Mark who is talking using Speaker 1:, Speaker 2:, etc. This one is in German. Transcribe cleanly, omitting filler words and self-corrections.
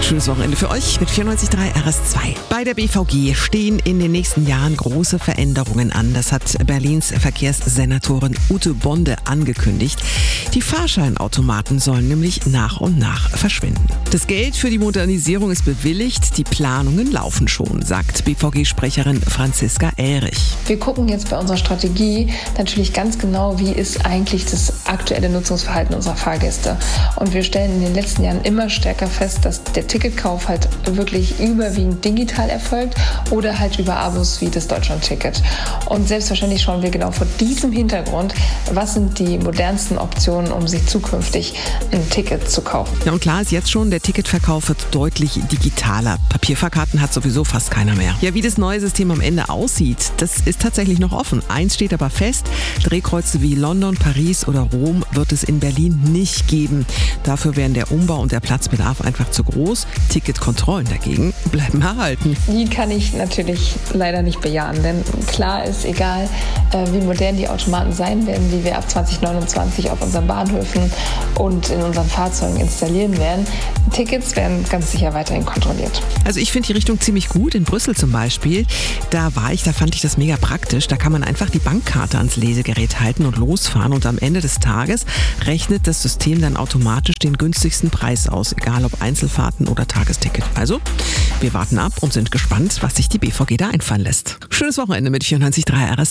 Speaker 1: schönes Wochenende für euch mit 94.3 RS2. Bei der BVG stehen in den nächsten Jahren große Veränderungen an. Das hat Berlins Verkehrssenatorin Ute Bonde angekündigt. Die Fahrscheinautomaten sollen nämlich nach und nach verschwinden. Das Geld für die Modernisierung ist bewilligt, die Planungen laufen schon, sagt BVG-Sprecherin Franziska Ehrich.
Speaker 2: Wir gucken jetzt bei unserer Strategie natürlich ganz genau, wie ist eigentlich das aktuelle Nutzungsverhalten unserer Fahrgäste. Und wir stellen in den letzten Jahren immer stärker fest, dass der Ticketkauf halt wirklich überwiegend digital erfolgt oder halt über Abos wie das Deutschland-Ticket. Und selbstverständlich schauen wir genau vor diesem Hintergrund, was sind die modernsten Optionen, um sich zukünftig ein Ticket zu kaufen.
Speaker 1: Ja, und klar ist jetzt schon, der Ticketverkauf wird deutlich digitaler. Papierfahrkarten hat sowieso fast keiner mehr. Ja, wie das neue System am Ende aussieht, das ist tatsächlich noch offen. Eins steht aber fest, Drehkreuze wie London, Paris oder Rom wird es in Berlin nicht geben. Dafür wären der Umbau und der Platzbedarf einfach zu groß. Ticketkontrollen dagegen bleiben erhalten.
Speaker 2: Die kann ich natürlich leider nicht bejahen, denn klar ist, egal wie modern die Automaten sein werden, die wir ab 2029 auf unseren Bahnhöfen und in unseren Fahrzeugen installieren werden, Tickets werden ganz sicher weiterhin kontrolliert.
Speaker 1: Also ich finde die Richtung ziemlich gut. In Brüssel zum Beispiel, da fand ich das mega praktisch. Da kann man einfach die Bankkarte ans Lesegerät halten und losfahren und am Ende des Tages rechnet das System dann automatisch den günstigsten Preis aus, egal ob Einzelfahrten oder Tagesticket. Also, wir warten ab und sind gespannt, was sich die BVG da einfallen lässt. Schönes Wochenende mit 94.3 RS.